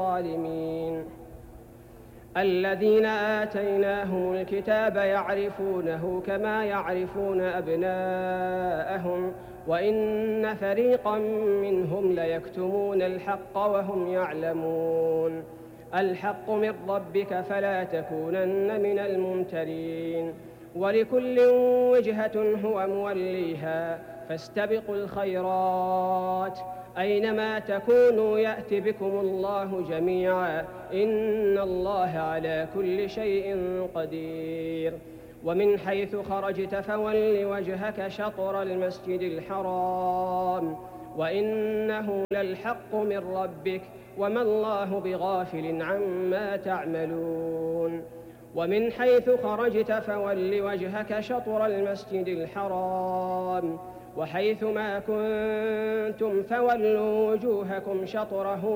الظالمين. الذين آتيناهم الكتاب يعرفونه كما يعرفون أبناءهم وإن فريقا منهم ليكتمون الحق وهم يعلمون. الحق من ربك فلا تكونن من الممترين. ولكل وجهة هو موليها فاستبقوا الخيرات أينما تكونوا يأت بكم الله جميعا إن الله على كل شيء قدير. ومن حيث خرجت فول وجهك شطر المسجد الحرام وإنه للحق من ربك وما الله بغافل عما تعملون. ومن حيث خرجت فول وجهك شطر المسجد الحرام وحيث ما كنتم فولوا وجوهكم شطره